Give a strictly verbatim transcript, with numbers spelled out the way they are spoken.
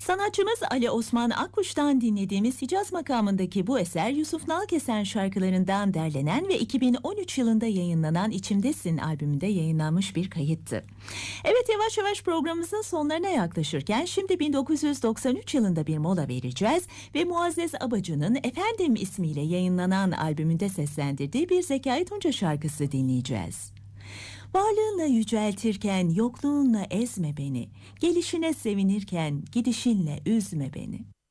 Sanatçımız Ali Osman Akkuş'tan dinlediğimiz Hicaz makamındaki bu eser Yusuf Nalkesen şarkılarından derlenen ve iki bin on üç yılında yayınlanan İçimdesin albümünde yayınlanmış bir kayıttı. Evet, yavaş yavaş programımızın sonlarına yaklaşırken şimdi bin dokuz yüz doksan üç yılında bir mola vereceğiz ve Muazzez Abacı'nın Efendim ismiyle yayınlanan albümünde seslendirdiği bir Zekai Tunca şarkısı dinleyeceğiz. Varlığınla yüceltirken yokluğunla ezme beni, gelişine sevinirken gidişinle üzme beni.